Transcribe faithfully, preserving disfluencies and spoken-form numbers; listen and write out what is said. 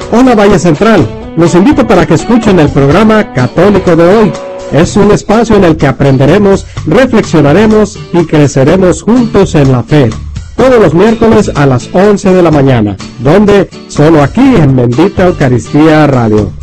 Hola Valle Central, los invito para que escuchen el programa Católico de Hoy. Es un espacio en el que aprenderemos, reflexionaremos y creceremos juntos en la fe. Todos los miércoles a las once de la mañana, donde solo aquí en Bendita Eucaristía Radio.